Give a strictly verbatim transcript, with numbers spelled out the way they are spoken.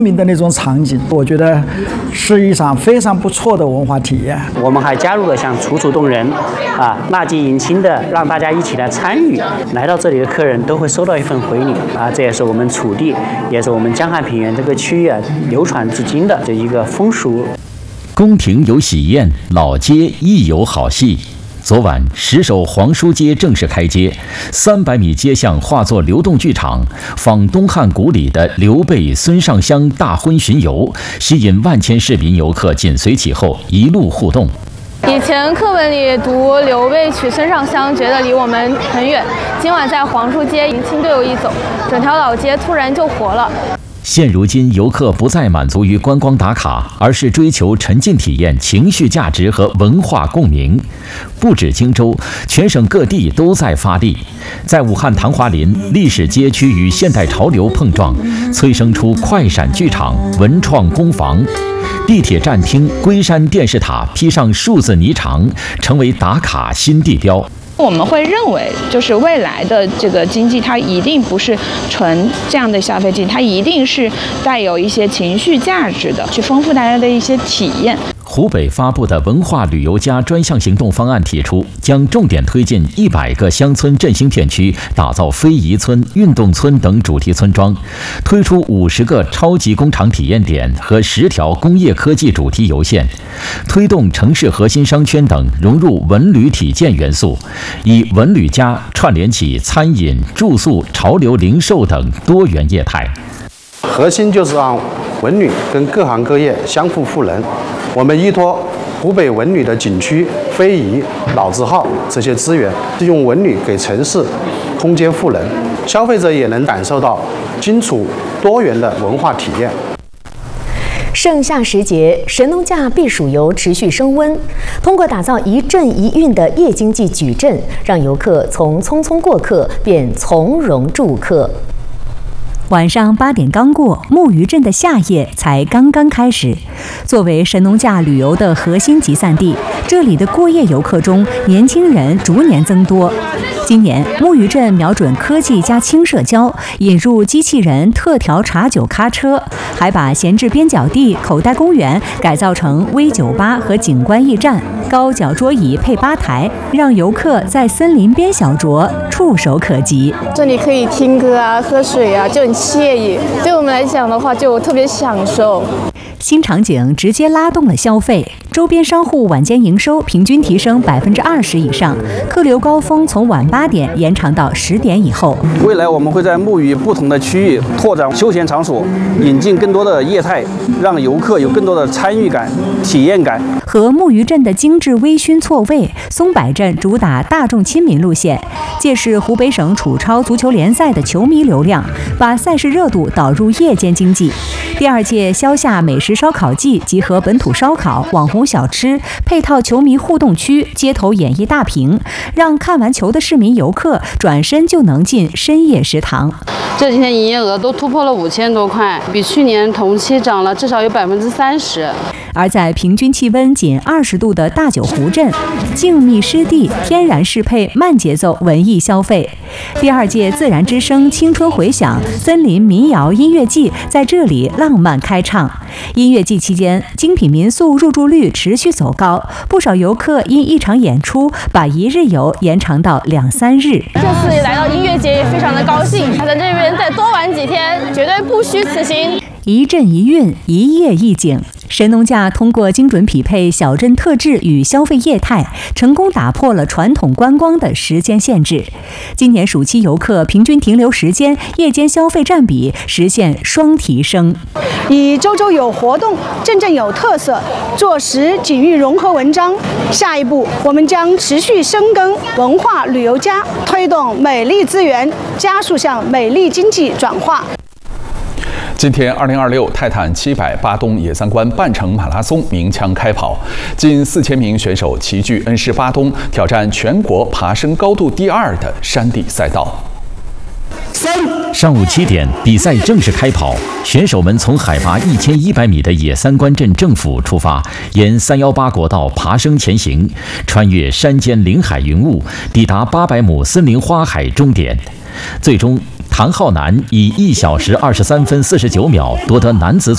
民的那种场景，我觉得是一场非常不错的文化体验。 我们还加入了像楚楚动人、啊纳吉迎亲的，让大家一起来参与。来到这里的客人都会收到一份回礼啊，这也是我们楚地，也是我们江汉平原这个区域啊流传至今的这一个风俗。 宫廷有喜宴，老街亦有好戏。昨晚，石首皇书街正式开街，三百米街巷化作流动剧场，仿东汉古礼的刘备、孙尚香大婚巡游，吸引万千市民游客紧随其后，一路互动。 以前课本里读刘备娶孙尚香，觉得离我们很远。今晚在皇书街迎亲队伍一走，整条老街突然就活了。 现如今，游客不再满足于观光打卡，而是追求沉浸体验、情绪价值和文化共鸣。不止荆州，全省各地都在发力。在武汉昙华林，历史街区与现代潮流碰撞，催生出快闪剧场、文创工坊。地铁站厅、龟山电视塔披上数字霓裳，成为打卡新地标。 我们会认为，就是未来的这个经济，它一定不是纯这样的消费经济，它一定是带有一些情绪价值的，去丰富大家的一些体验。 湖北发布的文化旅游加专项行动方案提出，将重点推进一百个乡村振兴片区，打造非遗村、运动村等主题村庄，推出五十个超级工厂体验点和十条工业科技主题游线，推动城市核心商圈等融入文旅体验元素，以文旅加串联起餐饮、住宿、潮流零售等多元业态。 核心就是让文旅跟各行各业相互赋能。我们依托湖北文旅的景区、非遗、老字号这些资源，用文旅给城市空间赋能，消费者也能感受到荆楚多元的文化体验。 盛夏时节，神农架避暑游持续升温。通过打造一镇一韵的夜经济矩阵，让游客从匆匆过客变从容住客。 晚上八点刚过，木鱼镇的夏夜才刚刚开始。作为神农架旅游的核心集散地，这里的过夜游客中，年轻人逐年增多。今年，木鱼镇瞄准科技加轻社交，引入机器人特调茶酒咖车，还把闲置边角地、口袋公园改造成微酒吧和景观驿站，高脚桌椅配吧台，让游客在森林边小酌触手可及。 这里可以听歌啊、喝水啊，就很惬意。对我们来讲的话，就特别享受。 新场景直接拉动了消费，周边商户晚间营收平均提升百分之二十以上，客流高峰从晚八点延长到十点以后。 未来我们会在木鱼不同的区域拓展休闲场所，引进更多的业态，让游客有更多的参与感、体验感。 和木鱼镇的精致微醺错位，松柏镇主打大众亲民路线，借势湖北省楚超足球联赛的球迷流量，把赛事热度导入夜间经济。第二届消夏美食烧烤季集合本土烧烤、网红小吃、配套球迷互动区、街头演艺大屏，让看完球的市民游客转身就能进深夜食堂。 这几天营业额都突破了五千多块，比去年同期涨了至少有百分之三十。 而在平均气温仅二十度的大九湖镇，静谧湿地，天然适配慢节奏文艺消费。第二届自然之声青春回响森林民谣音乐季在这里浪漫开唱。音乐季期间，精品民宿入住率持续走高，不少游客因一场演出把一日游延长到两三日。 这次来到音乐节也非常的高兴，在这边再多玩几天，绝对不虚此行。 一镇一韵，一夜一景。神农架通过精准匹配小镇特质与消费业态，成功打破了传统观光的时间限制。今年暑期游客平均停留时间、夜间消费占比实现双提升。 以周周有活动、镇镇有特色，做实景域融合文章。下一步，我们将持续深耕文化旅游加，推动美丽资源，加速向美丽经济转化。 今天，二零二六泰坦七百巴东野三关半程马拉松鸣枪开跑，近四千名选手齐聚恩施巴东，挑战全国爬升高度第二的山地赛道。 上午七点，比赛正式开跑，选手们从海拔一千一百米的野三关镇政府出发，沿三一八国道爬升前行，穿越山间林海云雾，抵达八百亩森林花海终点。最终，谭浩南以一小时二十三分四十九秒夺得男子组